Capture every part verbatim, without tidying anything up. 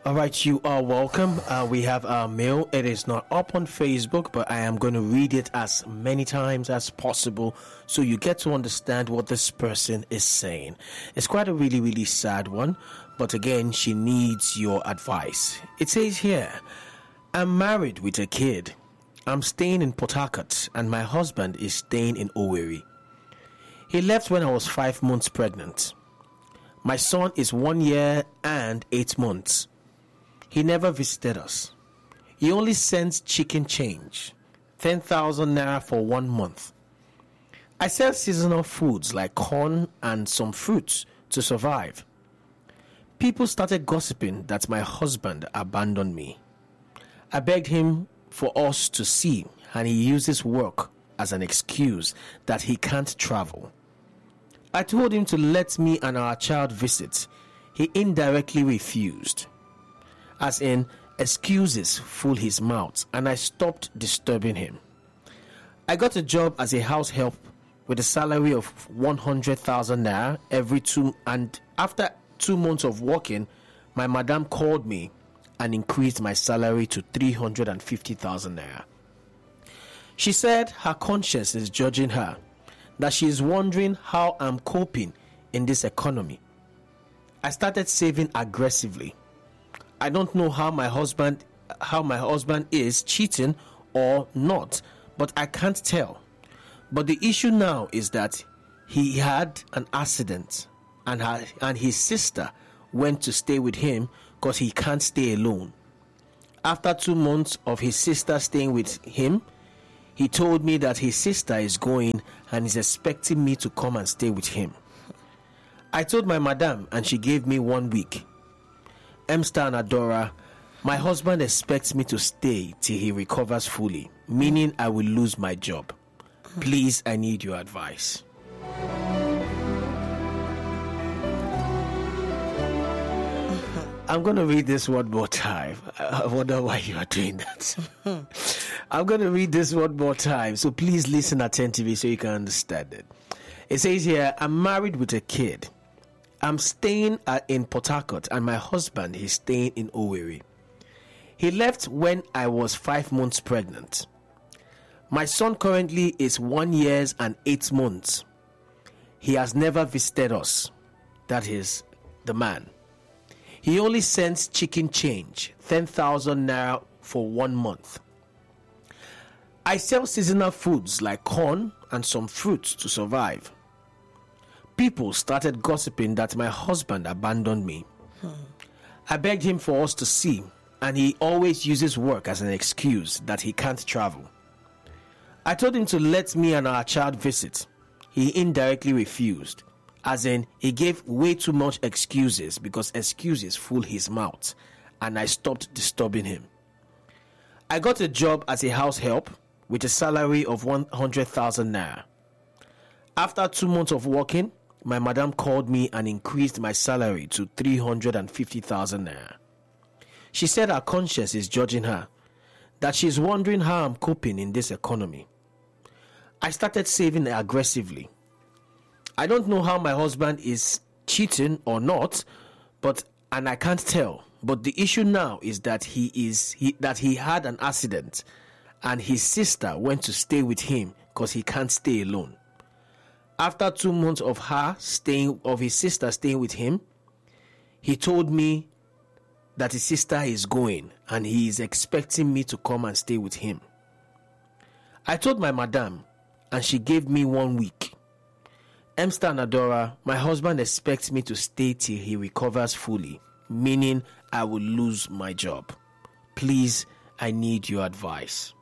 All right, you are welcome. Uh, we have our mail. It is not up on Facebook, but I am going to read it as many times as possible so you get to understand what this person is saying. It's quite a really, really sad one, but again, she needs your advice. It says here, I'm married with a kid. I'm staying in Port Harcourt, and my husband is staying in Owerri. He left when I was five months pregnant. My son is one year and eight months. He never visited us. He only sends chicken change, ten thousand naira for one month. I sell seasonal foods like corn and some fruits to survive. People started gossiping that my husband abandoned me. I begged him for us to see, and he uses work as an excuse that he can't travel. I told him to let me and our child visit. He indirectly refused. As in, excuses full his mouth, and I stopped disturbing him. I got a job as a house help with a salary of one hundred thousand naira every two, and after two months of working, my madam called me and increased my salary to three hundred fifty thousand naira. She said her conscience is judging her, that she is wondering how I'm coping in this economy. I started saving aggressively. I don't know how my husband how my husband is cheating or not, but I can't tell. But the issue now is that he had an accident and her, and his sister went to stay with him because he can't stay alone. After two months of his sister staying with him, he told me that his sister is going and is expecting me to come and stay with him. I told my madam and she gave me one week. Emster and Adora, my husband expects me to stay till he recovers fully, meaning I will lose my job. Please, I need your advice. I'm going to read this one more time. I wonder why you are doing that. I'm going to read this one more time, so please listen attentively so you can understand it. It says here, I'm married with a kid. I'm staying at, in Port Harcourt, and my husband is staying in Owerri. He left when I was five months pregnant. My son currently is one year and eight months. He has never visited us. That is the man. He only sends chicken change, ten thousand naira for one month. I sell seasonal foods like corn and some fruits to survive. People started gossiping that my husband abandoned me. Hmm. I begged him for us to see, and he always uses work as an excuse that he can't travel. I told him to let me and our child visit. He indirectly refused, as in he gave way too much excuses because excuses fool his mouth, and I stopped disturbing him. I got a job as a house help with a salary of one hundred thousand naira. After two months of working, my madam called me and increased my salary to three hundred fifty thousand naira. She said her conscience is judging her, that she is wondering how I'm coping in this economy. I started saving aggressively. I don't know how my husband is cheating or not, but and I can't tell. But the issue now is that he is he that he had an accident, and his sister went to stay with him because he can't stay alone. After two months of her staying, of his sister staying with him, he told me that his sister is going and he is expecting me to come and stay with him. I told my madam and she gave me one week. Emster and Adora, my husband expects me to stay till he recovers fully, meaning I will lose my job. Please, I need your advice.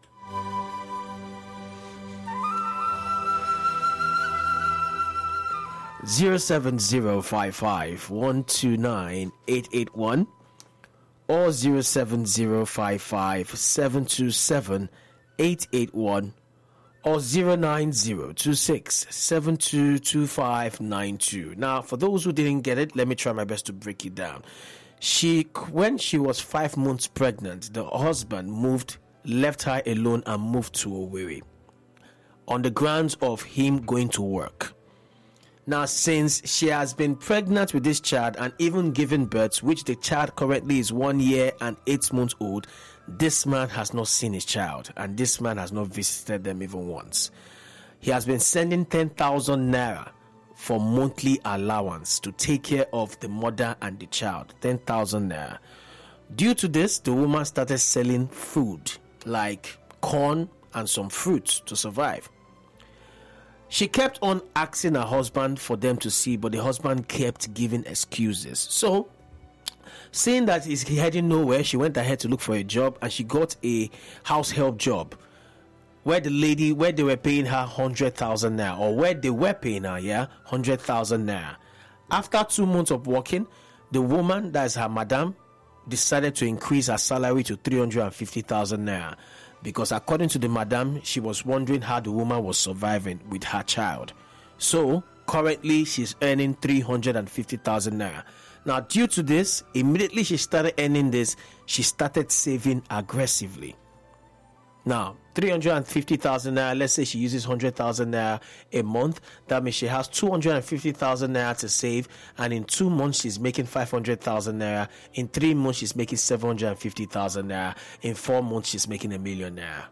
zero seven zero five five one two nine eight eight one or zero seven zero five five seven two seven eight eight one or zero nine zero two six seven two two five nine two. Now, for those who didn't get it, let me try my best to break it down. She, when she was five months pregnant, the husband moved, left her alone and moved to Owerri on the grounds of him going to work. Now, since she has been pregnant with this child and even given birth, which the child currently is one year and eight months old, this man has not seen his child, and this man has not visited them even once. He has been sending ten thousand naira for monthly allowance to take care of the mother and the child. ten thousand naira. Due to this, the woman started selling food like corn and some fruits to survive. She kept on asking her husband for them to see, but the husband kept giving excuses. So, seeing that he's heading nowhere, she went ahead to look for a job, and she got a house help job where the lady, where they were paying her one hundred thousand naira, or where they were paying her, yeah, one hundred thousand naira. After two months of working, the woman, that is her madam, decided to increase her salary to three hundred fifty thousand naira. Because according to the madam, she was wondering how the woman was surviving with her child. So, currently, she's earning three hundred fifty thousand naira. Now, due to this, immediately she started earning this, she started saving aggressively. Now, three hundred fifty thousand naira, let's say she uses one hundred thousand naira a month. That means she has two hundred fifty thousand naira to save. And in two months, she's making five hundred thousand naira. In three months, she's making seven hundred fifty thousand naira. In four months, she's making a million naira.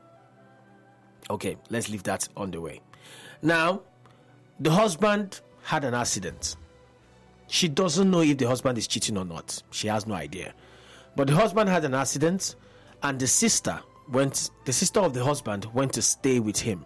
Okay, let's leave that on the way. Now, the husband had an accident. She doesn't know if the husband is cheating or not. She has no idea. But the husband had an accident, and the sister went the sister of the husband went to stay with him.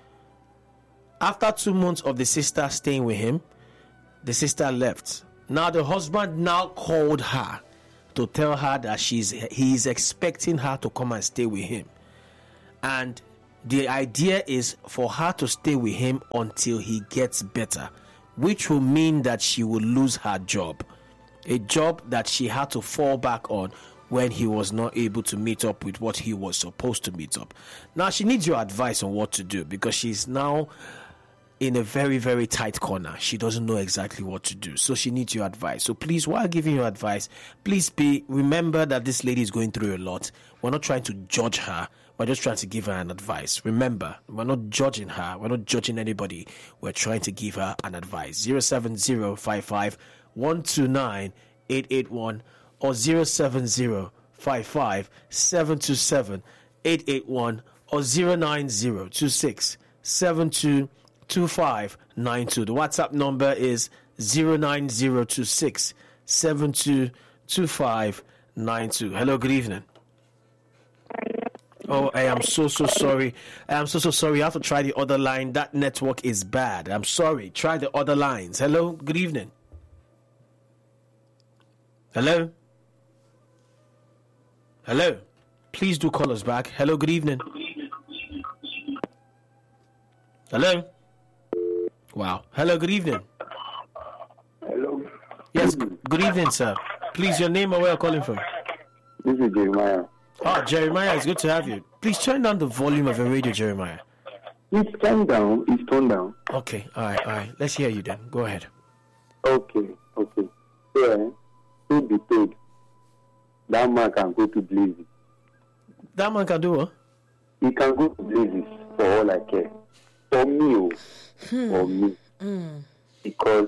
After two months of the sister staying with him, the sister left. Now the husband now called her to tell her that she's he is expecting her to come and stay with him, and the idea is for her to stay with him until he gets better, which will mean that she will lose her job, a job that she had to fall back on when he was not able to meet up with what he was supposed to meet up. Now she needs your advice on what to do, because she's now in a very, very tight corner. She doesn't know exactly what to do. So she needs your advice. So please, while giving your advice, please be remember that this lady is going through a lot. We're not trying to judge her. We're just trying to give her an advice. Remember, we're not judging her. We're not judging anybody. We're trying to give her an advice. zero seven zero five five one two nine eight eight one or zero seven zero five five seven two seven eight eight one or zero nine zero two six seven two two five nine two. The WhatsApp number is zero nine zero two six seven two two five nine two. Hello, good evening. Oh, I am so, so sorry. I am so, so sorry. You have to try the other line. That network is bad. I'm sorry. Try the other lines. Hello, good evening. Hello? Hello? Please do call us back. Hello, good evening. Hello? Wow. Hello, good evening. Hello. Yes, good evening, sir. Please, your name and where you're calling from. This is Jeremiah. Oh, Jeremiah, it's good to have you. Please turn down the volume of your radio, Jeremiah. It's turned down. It's turned down. Okay, all right, all right. Let's hear you then. Go ahead. Okay, okay. Yeah, to be paid. That man can go to blazes. That man can do what? He can go to blazes for all I care. For me, oh, Hmm. for me. Hmm. Because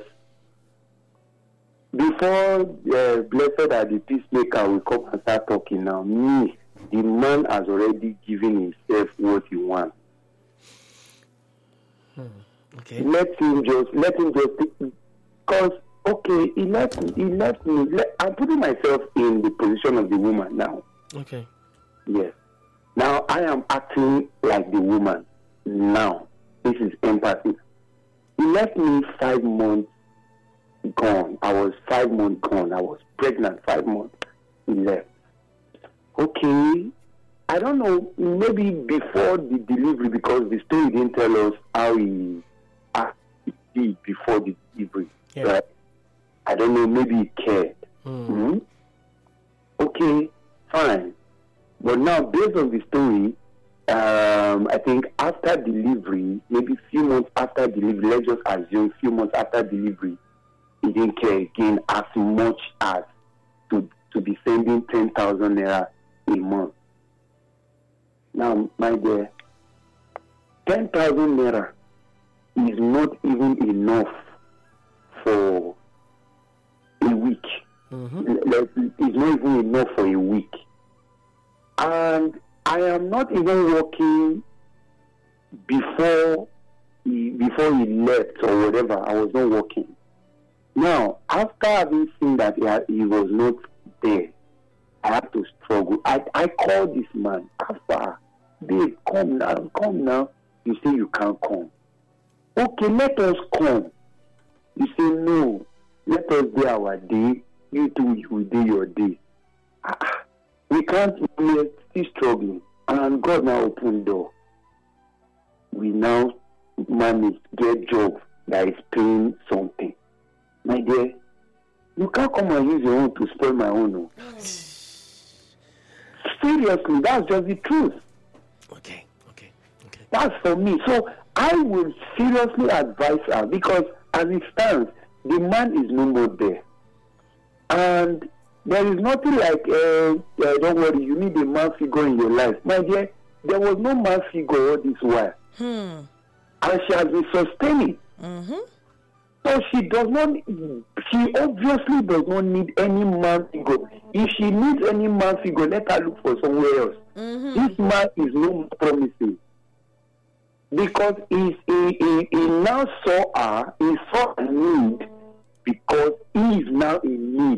before uh, blessed are the peacemaker will come and start talking now, me, the man has already given himself what he wants. Hmm. Okay. Let him just, let him just, because, okay, he left, he left me, let, I'm putting myself in the position of the woman now. Okay. Yes. Now I am acting like the woman. Now, this is empathy. He left me five months gone. I was five months gone. I was pregnant five months. He left. Okay. I don't know, maybe before the delivery, because the story didn't tell us how he acted before the delivery. Yeah. Right? I don't know, maybe he cared. Mm. Mm-hmm. Okay, fine. But now, based on the story, um, I think after delivery, maybe a few months after delivery, let's just assume a few months after delivery, he didn't care again as much as to, to be sending ten thousand naira a month. Now, my dear, ten thousand naira is not even enough for a week. Mm-hmm. Like, it's not even enough for a week. And I am not even working before he, before he left or whatever. I was not working. Now, after having seen that he, had, he was not there, I had to struggle. I, I called this man. Alpha, babe, come now, come now. You say you can't come. Okay, let us come. You say no. Let us do our day. You two you will do your day. Ah, we can't. We are still struggling. And God now opened door. We now manage get job that is paying something. My dear, you can't come and use your own to spoil my own. No. Seriously, that's just the truth. Okay, okay, okay. That's for me. So I will seriously advise her because as it stands, the man is no more there. And there is nothing like, uh, uh, don't worry, you need a man figure in your life. My dear, there was no man figure all this while. Hmm. And she has been sustaining. Mm-hmm. So she does not, she obviously does not need any man figure. If she needs any man figure, let her look for somewhere else. Mm-hmm. This man is no more promising. Because he, he, he, he now saw her, he saw a need, because he is now in need.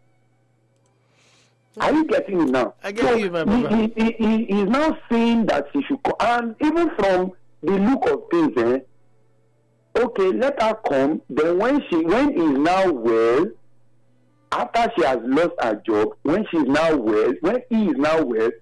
Are you getting it now? I get so you, my brother. He, he, he, he is now saying that she should come. And even from the look of things, eh, okay, let her come. Then when she, when he is now well, after she has lost her job, when she is now well, when he is now well,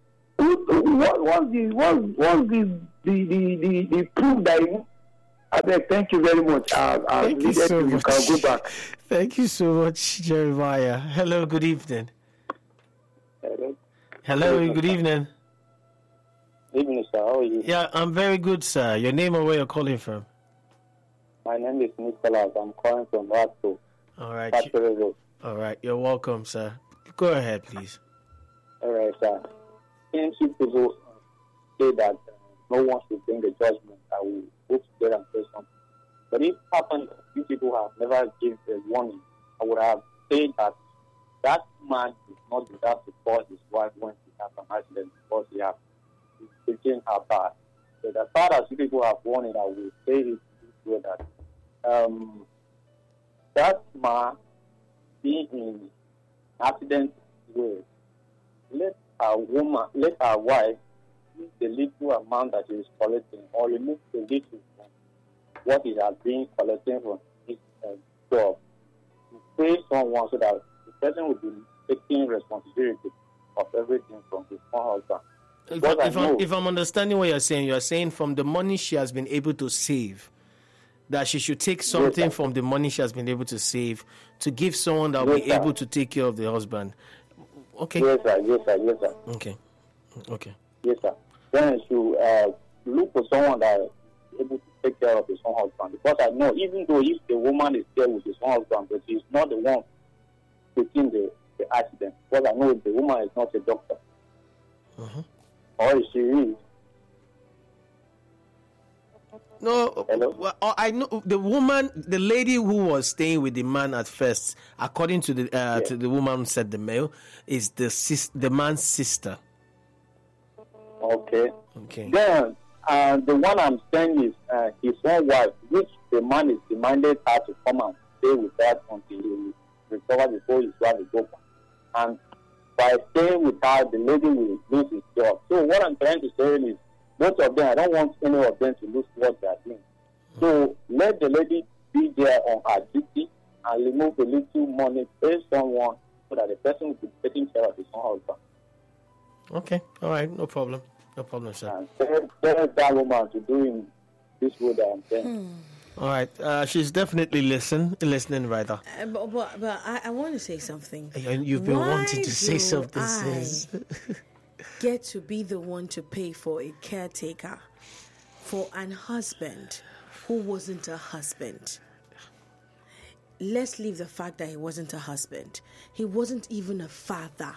what was the what was the the the the, the proof that he, I beg, thank you very much. I, I Thank you so you much. can go back. Thank you so much, Jeremiah. Hello, good evening. Hello. Hello, good evening. Evening, sir. How are you? Yeah, I'm very good, sir. Your name and where you're calling from? My name is Nicholas. I'm calling from Rasto. All right. Factory Road. All right. You're welcome, sir. Go ahead, please. All right, sir. Since you people say that uh, no one should bring a judgment, I will go together and say something. But if it happened that you people have never given a warning, I would have said that that man is not deserve to call his wife when she has an accident because he has taken her back. So as far as you people have warned, I will say it this way that um, that man being in accident way, let a woman, let our wife use the little amount that he is collecting or remove the little from what he has been collecting from his uh, job to pay someone so that the person will be taking responsibility of everything from his own husband. If, What I if, I'm, know- if I'm understanding what you're saying, you're saying from the money she has been able to save, that she should take something sir. from the money she has been able to save to give someone that will Yes, be sir. able to take care of the husband. Okay. Yes, sir. Yes, sir. Yes, sir. Okay. Okay. Yes, sir. Then he should uh, look for someone that is able to take care of his own husband. Because I know, even though if the woman is there with his own husband, but he's not the one taking the, the accident. Because I know the woman is not a doctor. Uh-huh. Or if she is. No, Hello? well, I know the woman, the lady who was staying with the man at first, according to the uh, Yes. to the woman who said the mail, is the sis, the man's sister. Okay. Okay. Then uh, the one I'm saying is uh, his own wife, which the man is demanded her to come and stay with that until he recover before his wife is open. And by staying with her, the lady will lose his job. So what I'm trying to say is, both of them, I don't want any of them to lose what they are doing. So let the lady be there on her duty and remove a little money, pay someone so that the person will be taking care of his own husband. Okay. All right. No problem. No problem, sir. And tell, tell that woman to do in this way that I'm saying. All right. Uh, she's definitely listen, listening, rather. Uh, but but, but I, I want to say something. And you've been Why wanting to say do something I since. get to be the one to pay for a caretaker for an husband who wasn't a husband? Let's leave the fact that he wasn't a husband. He wasn't even a father.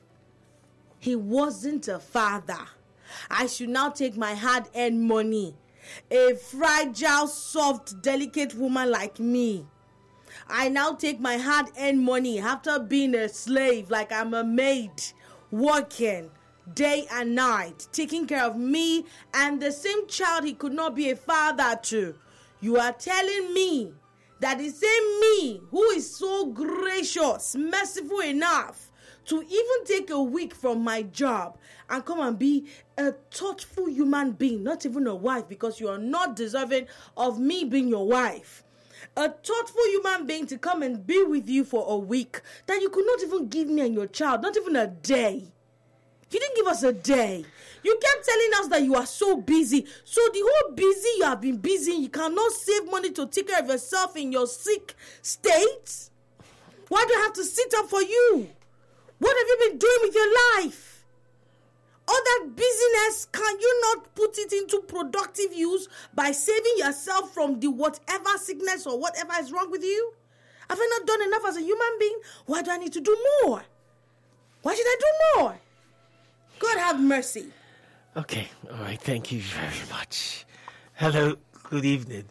He wasn't a father. I should now take my hard-earned money A fragile, soft, delicate woman like me. I now take my hard-earned money after being a slave, like I'm a maid, working day and night, taking care of me and the same child he could not be a father to. You are telling me that the same me who is so gracious, merciful enough to even take a week from my job and come and be a thoughtful human being, not even a wife, because you are not deserving of me being your wife. A thoughtful human being to come and be with you for a week that you could not even give me and your child, not even a day. You didn't give us a day. You kept telling us that you are so busy. So the whole busy you have been busy, you cannot save money to take care of yourself in your sick state. Why do I have to sit up for you? What have you been doing with your life? All that busyness, can you not put it into productive use by saving yourself from the whatever sickness or whatever is wrong with you? Have I not done enough as a human being? Why do I need to do more? Why should I do more? God have mercy. Okay, all right, thank you very much. Hello, good evening.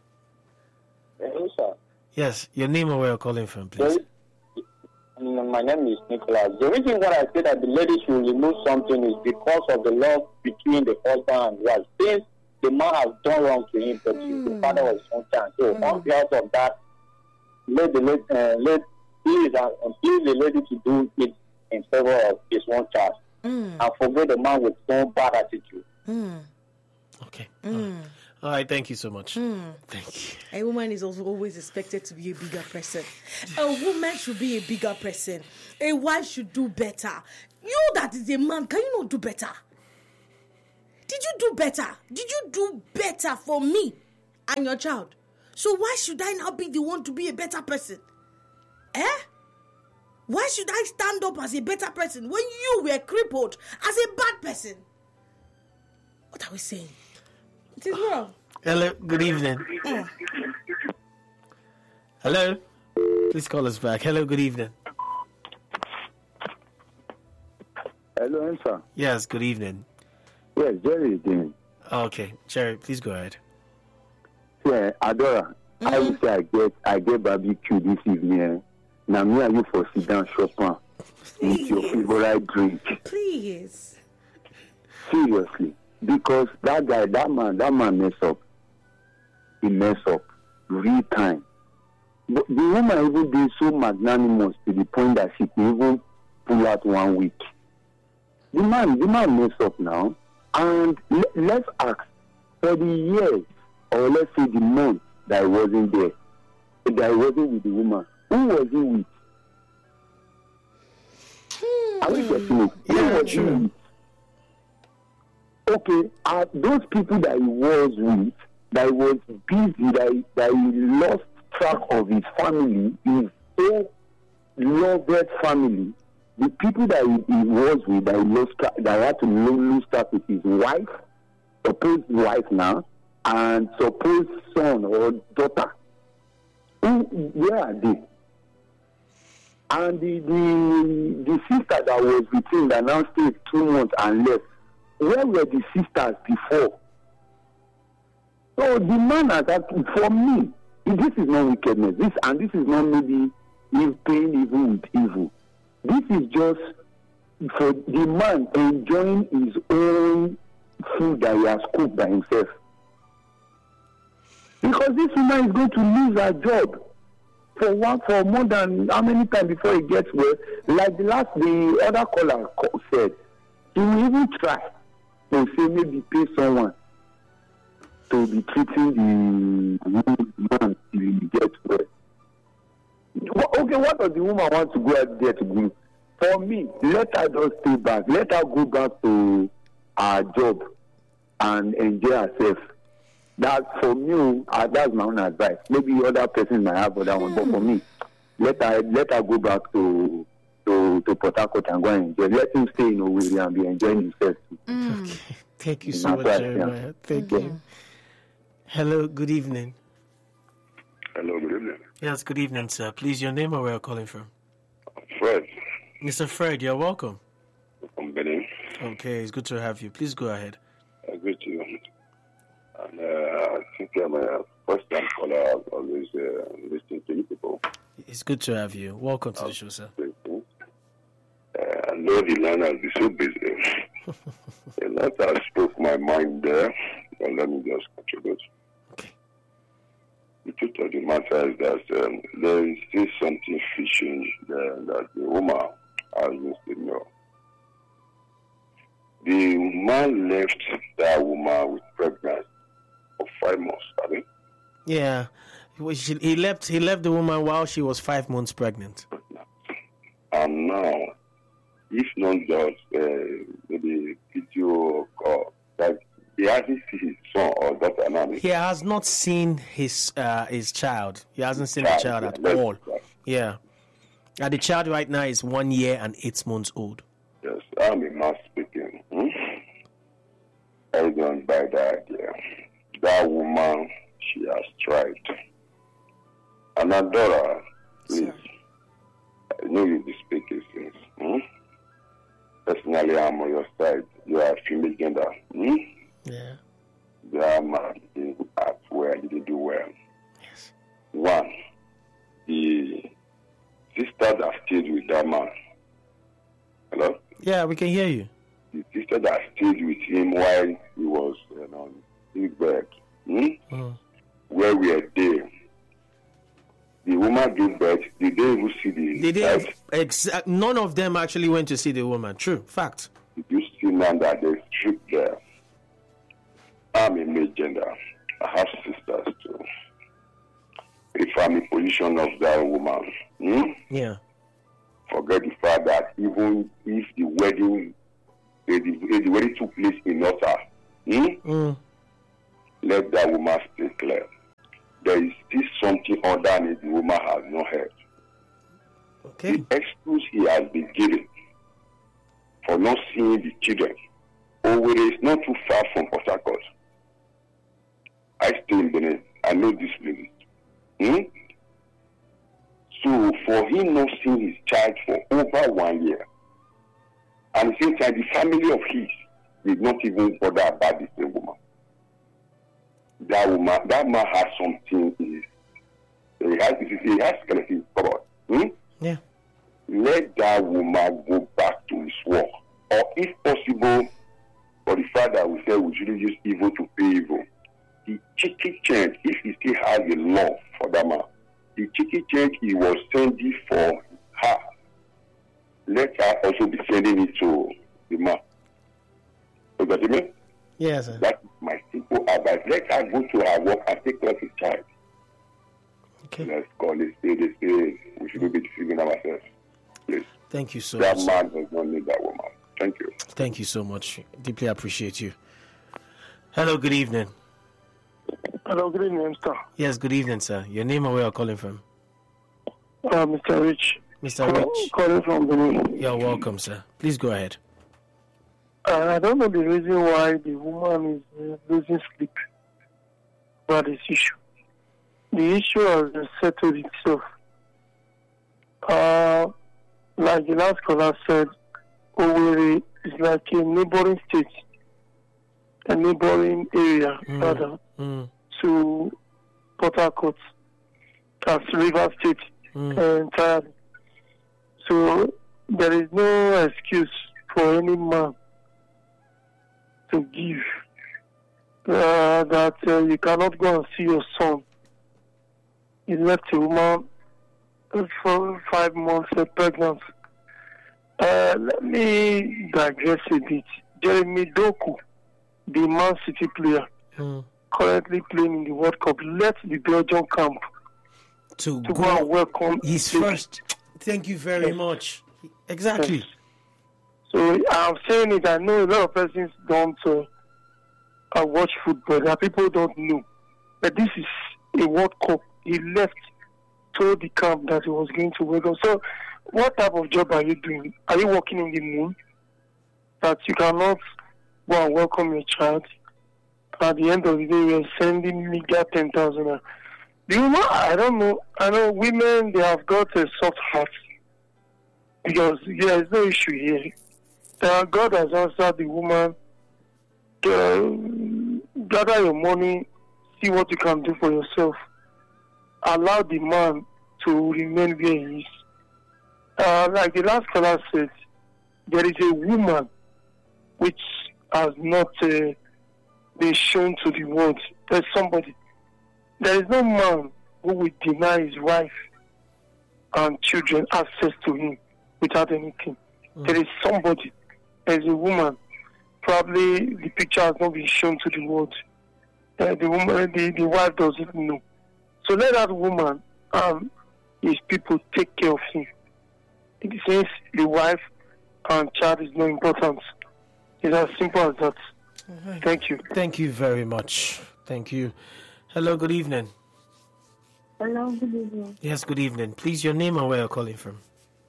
Hello, sir. Yes, your name and where you're calling from, please. Well, my name is Nicholas. The reason why I say that the lady should remove something is because of the love between the husband and wife. Since the man has done wrong to him, but he's the father of his own child. So mm. on behalf of that, let the lady, uh, let please, uh, please the lady to do it in favor of his own child. Mm. And forget the man with no bad attitude. Mm. Okay. Mm. All, right. All right. Thank you so much. Mm. Thank you. A woman is also always expected to be a bigger person. A woman should be a bigger person. A wife should do better. You that is a man, can you not do better? Did you do better? Did you do better for me and your child? So why should I now be the one to be a better person? Eh? Why should I stand up as a better person when you were crippled as a bad person? What are we saying? It is wrong. Hello, good evening. Mm. Hello? Please call us back. Hello, good evening. Hello, answer. Yes, good evening. Yes, Jerry again. Okay, Jerry, please go ahead. Yeah, Adora, mm-hmm. I will say I get I get barbecue this evening. Now me and you for sit down shopping with your favorite drink. Please. Seriously. Because that guy, that man, that man mess up. He mess up. Real time. But the woman even be so magnanimous to the point that she can even pull out one week. The man, the man mess up now. And le- let's ask, for the years, or let's say the month that I wasn't there, that I wasn't with the woman, who was he with? Hmm. Are we getting it? Who yeah, was true. he with? Okay, are those people that he was with, that he was busy, that he, that he lost track of his family, his so loved family, the people that he, he was with, that he lost track, that had to lose track with his wife, supposed wife now, and supposed son or daughter. Who, where are they? And the, the the sister that was with him that now stayed two months and left, where were the sisters before? So the man has that, for me, this is not wickedness. This and this is not maybe him paying evil with evil. This is just for the man enjoying his own food that he has cooked by himself. Because this woman is going to lose her job for one for more than how many times before he gets well. Like the last the other caller said, he will even try to say maybe pay someone to be treating the man till he gets well. Okay, what does the woman want to go out there to do? For me, let her just stay back. Let her go back to her job and enjoy herself. That for me, uh, that's my own advice. Maybe other person might have other one, but for me, let her let her go back to to to Port Harcourt and go and enjoy. Let him stay in Owerri and be enjoying himself too. Mm. Okay. Thank you so much, Jeremiah. Thank mm-hmm. you. Hello, good evening. Hello, good evening. Yes, good evening, sir. Please, your name or where you're calling from? Fred. Mister Fred, you're welcome. From Benin. Okay, it's good to have you. Please go ahead. I greet you. And uh, I'm a first time caller. I've always uh, listening to you people. It's good to have you. Welcome to the show, sir. Uh, I know the line has been so busy. A lot I spoke my mind there, but let me just contribute. Okay. The truth of the matter is that um, there is still something fishing there that the woman has to know. The man left that woman with pregnancy for five months, I mean. Yeah. He was- she- He left. He left the woman while she was five months pregnant. And now, if not just uh, maybe video call, that he hasn't seen his son or daughter now. He has not seen his uh, his child. He hasn't seen the Child, child yeah, at let's- all. Yeah. And the child right now is one year and eight months old. Yes, I'm a man speaking. Hmm? I don't buy that idea. That woman, she has tried. And her daughter, please, I know you be speaking things. Hmm? Personally, I'm on your side. You are female gender. Hmm? Yeah. That man didn't act well, he didn't do well. Yes. One, the sister that stayed with that man. Hello? Yeah, we can hear you. The sister that stayed with him while he was you know, in bed, hmm? Mm. where we are there. The woman gave birth. Did they even see the They didn't. child? Exa- none of them actually went to see the woman. True. Fact. Did you see now that they stripped there? I'm a male gender. I have sisters too. If I'm in position of that woman, hmm? Yeah. forget the fact that even if the wedding, if the, if the wedding took place in altar, hmm? Mm. let that woman stay clear. There is still something underneath the woman has not heard. Okay. The excuse he has been given for not seeing the children, Owerri is not too far from Port Harcourt. I stay in Benin. I know this place. Hmm? So for him not seeing his child for over one year, and at the same time, the family of his did not even bother about the same woman. That woman, that man has something. He has, he has skeleton covered. Hmm? Yeah. Let that woman go back to his work, or if possible, for the fact that we say we shouldn't use evil to pay evil. The cheeky change, if he still has a love for that man, the cheeky change he was sending for her, let her also be sending it to the man. You got me? Yes, sir. That's my simple advice. Let her go to her work and take care of his child. Okay. Let's call it say they say we shouldn't be deceiving ourselves. Please. Thank you so That much. man does not need that woman. Thank you. Thank you so much. Deeply appreciate you. Hello. Good evening. Hello, good evening, Mister Yes. Good evening, sir. Your name and where you're calling from? Uh, Mister Rich. Mister Rich. Calling from Benin. You're welcome, sir. Please go ahead. Uh, I don't know the reason why the woman is uh, losing sleep about this issue. The issue has been settled itself. Uh, like the last caller said, Owerri is like a neighboring state, a neighboring area, Mm. rather, Mm. to Port Harcourt, as River State Mm. uh, entirely. So there is no excuse for any man to give uh, that uh, you cannot go and see your son. You left a woman for five months uh, pregnant. Uh, let me digress a bit. Jeremy Doku, the Man City player, Mm. currently playing in the World Cup, left the Belgian camp To to go go and welcome his the- first. Thank you very Yes. much. Exactly. Yes. So I'm saying it. I know a lot of persons don't uh, uh, watch football. That people don't know. But this is a World Cup. He left, told the camp that he was going to welcome. So, what type of job are you doing? Are you working in the moon? That you cannot go and welcome your child. At the end of the day, you're sending me that ten thousand. Do you know? I don't know. I know women, they have got a soft heart. Because there is no issue here. Uh, God has answered the woman. Uh, gather your money, see what you can do for yourself. Allow the man to remain where he is. Uh, like the last caller said, there is a woman which has not uh, been shown to the world. There's somebody. There is no man who will deny his wife and children access to him without anything. Mm. There is somebody. There is a woman. Probably the picture has not been shown to the world. Uh, the woman, the, the wife doesn't know. So let that woman and his people take care of him. Since the wife and child is not important. It's as simple as that. Right. Thank you. Thank you very much. Thank you. Hello, good evening. Hello, good evening. Yes, good evening. Please, your name and where you're calling from.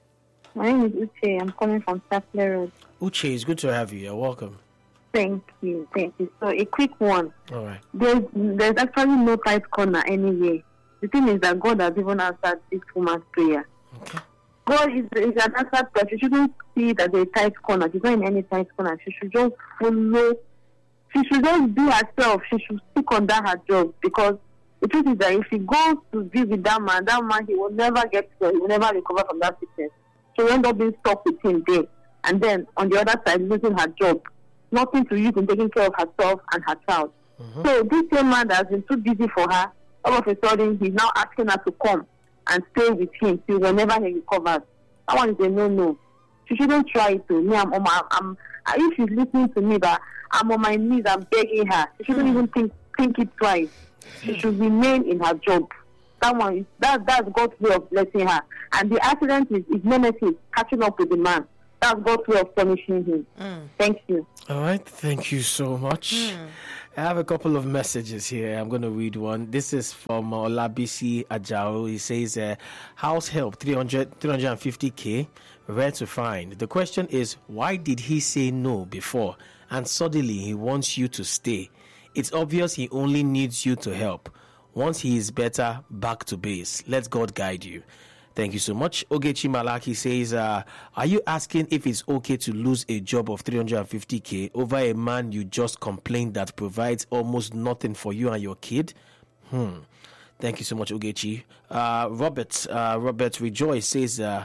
My name is Uche. I'm calling from Stapler Road. Uche, it's good to have you. You're welcome. Thank you. Thank you. So, a quick one. All right. There's, there's actually no tight corner anyway. The thing is that God has even answered this woman's prayer. Okay. God is, is an answered prayer. She shouldn't see it as a tight corner. She's not in any tight corner. She should just follow. She should just be herself. She should stick on that her job, because the truth is that if she goes to be with that man, that man, he will never get well. He will never recover from that sickness. She will end up being stuck with him there. And then on the other side, losing her job. Nothing to use in taking care of herself and her child. Mm-hmm. So this same man that has been too busy for her, all of a sudden, he's now asking her to come and stay with him till whenever he recovers. That one is a no-no. She shouldn't try it to me. I'm, I'm, I'm, if she's listening to me, that I'm on my knees, I'm begging her. She shouldn't mm. even think think it twice. She should remain in her job. That one is that that's God's way of blessing her. And the accident is, is nemesis catching up with the man. That's God's way of punishing him. Mm. Thank you. All right. Thank you so much. Mm. I have a couple of messages here. I'm going to read one. This is from Olabisi Ajao. He says, uh, house help, three hundred, three hundred fifty K, where to find? The question is, why did he say no before? And suddenly he wants you to stay. It's obvious he only needs you to help. Once he is better, back to base. Let God guide you. Thank you so much. Ogechi Malaki says, uh, are you asking if it's okay to lose a job of three hundred fifty K over a man you just complained that provides almost nothing for you and your kid? Hmm. Thank you so much, Ogechi. Uh, Robert, uh, Robert Rejoice says, uh,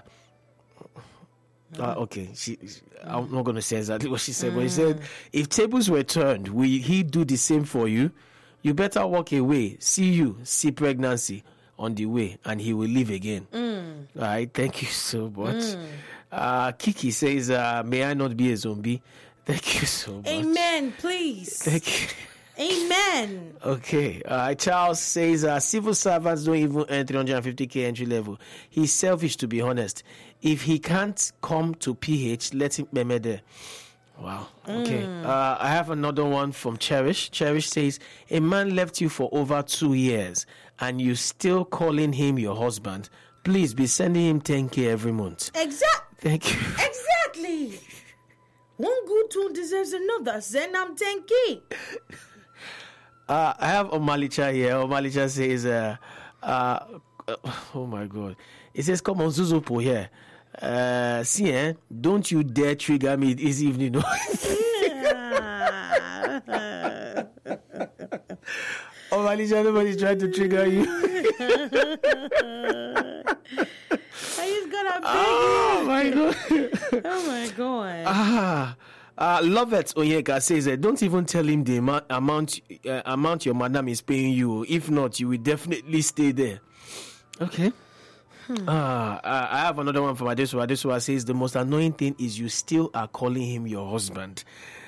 uh, okay, she, I'm not going to say exactly what she said, mm. but he said, if tables were turned, will he do the same for you? You better walk away. See you, see pregnancy on the way, and he will leave again. Mm. All right, thank you so much. Mm. Uh, Kiki says, uh, may I not be a zombie? Thank you so much. Amen, please. Thank you. Amen. Okay. Uh, Charles says, uh, civil servants don't even earn three hundred fifty K entry level. He's selfish, to be honest. If he can't come to P H, let him be there. Wow. Okay. Mm. Uh, I have another one from Cherish. Cherish says, a man left you for over two years and you still calling him your husband. Please be sending him ten K every month. Exactly. Thank you. Exactly. One good tune deserves another. Send him ten K. Uh, I have Omalicha here. Omalicha says, uh, uh, oh my God. It says, come on, Zuzupo here. Uh, see, eh? Don't you dare trigger me this evening. Omalicha, nobody's trying to trigger you. I just got a big Oh my God. Oh my God. Ah. Uh, Lovett Onyeka says, uh, don't even tell him the amount amount, uh, amount your madam is paying you. If not, you will definitely stay there. Okay. Hmm. Uh, I have another one from Adesua. Adesua says, the most annoying thing is you still are calling him your husband.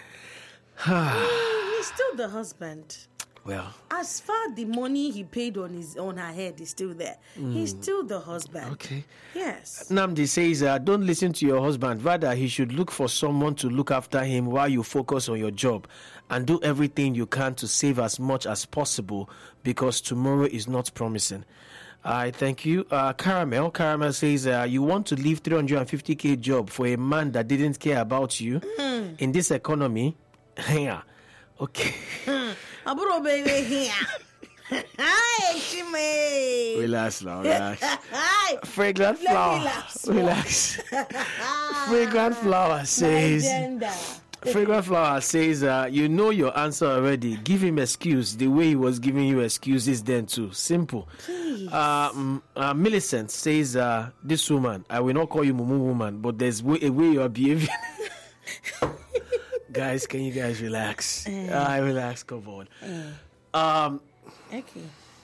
He's still the husband. Well, as far the money he paid on his on her head is still there. Mm. He's still the husband. Okay. Yes. Namdi says, uh, don't listen to your husband. Rather, he should look for someone to look after him while you focus on your job and do everything you can to save as much as possible because tomorrow is not promising. I thank you. Uh, Caramel. Caramel says, uh, you want to leave three hundred fifty K job for a man that didn't care about you mm. in this economy? Yeah. Okay. Aburo baby here. Hi, Chime. Relax now, relax. Fragrant flower. Relax. Fragrant flower says, Fragrant Flower says, uh, you know your answer already. Give him excuse the way he was giving you excuses then too. Simple. Uh, mm, uh, Millicent says, uh, this woman, I will not call you Mumu woman, but there's way, a way you are behaving. Guys, can you guys relax? Uh, uh, relax, come on. Uh, um, okay.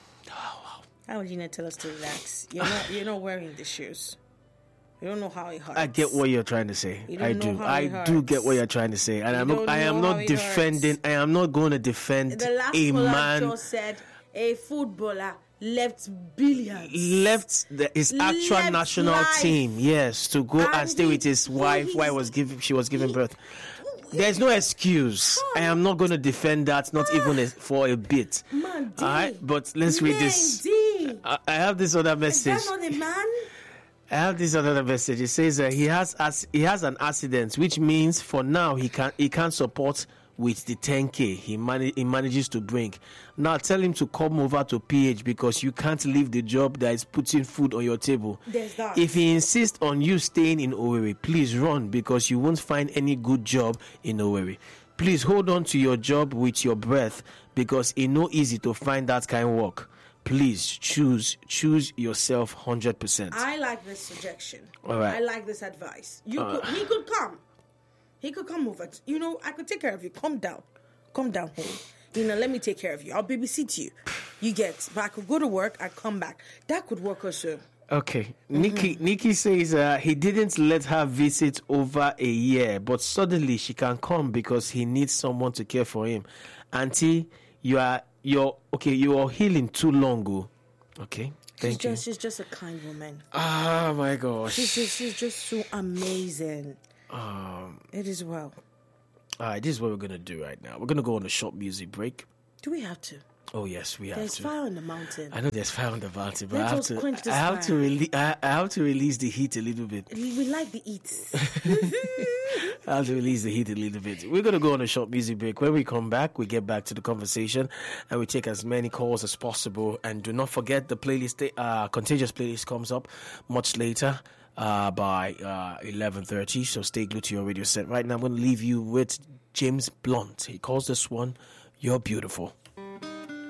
How would you not tell us to relax? You're not, you're not wearing the shoes. You don't know how it hurts. I get what you're trying to say. I do. I do get what you're trying to say, and you I'm not. I am not defending. Hurts. I am not going to defend the last a man. Just said a footballer left billions, left the, his actual left national life. team, yes, to go and, and stay with his wife while was giving. She was giving birth. There's no excuse. I am not going to defend that, not even a, for a bit. Man, all right, but let's read this. I, I have this other message. Is that not a man? I have this other message. It says uh, he has as he has an accident, which means for now he can he can't support with the ten K he man- he manages to bring. Now tell him to come over to P H because you can't leave the job that is putting food on your table. There's that. If he insists on you staying in Owerri, please run because you won't find any good job in Owerri. Please hold on to your job with your breath because it's no easy to find that kind of work. Please choose choose yourself one hundred percent. I like this suggestion. All right. I like this advice. You Uh. could, he could come. He could come over. You know, I could take care of you. Calm down. Calm down home. You know, let me take care of you. I'll babysit you. You get. But I could go to work. I come back. That could work also. Okay. Mm-hmm. Nikki Nikki says uh, he didn't let her visit over a year, but suddenly she can come because he needs someone to care for him. Auntie, you are you're okay, you are healing too long ago. Okay. Thank she's you. Just, she's just a kind woman. Oh my gosh. She's just, she's just so amazing. Um, it is well. All right, this is what we're going to do right now. We're going to go on a short music break. Do we have to? Oh, yes, we have there's to. There's fire on the mountain. I know there's fire on the mountain, but Let I have us to quench this I have fire. to rele- I, I have to release the heat a little bit. We like the heat. I have to release the heat a little bit. We're going to go on a short music break. When we come back, we get back to the conversation and we take as many calls as possible. And do not forget the playlist, uh, Contagious playlist comes up much later. Uh, by uh, eleven thirty, so stay glued to your radio set. Right now, I'm going to leave you with James Blunt. He calls this one, You're Beautiful.